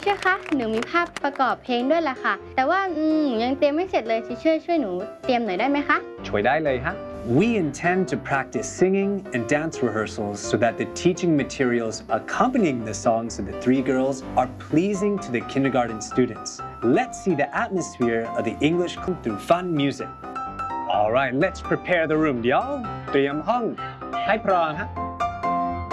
เชอร์คะหนูมีภาพประกอบเพลงด้วยล่ะค่ะแต่ว่ายังเตรียมไม่เสร็จเลยทีเชอร์ช่วยหนูเตรียมหน่อยได้ไหมคะช่วยได้เลยฮะ We intend to practice singing and dance rehearsals so that the teaching materials accompanying the songs of the three girls are pleasing to the kindergarten students. Let's see the atmosphere of the English through fun music. All right, let's prepare the room, y'all. เตรียมห้องให้พร้อมฮะ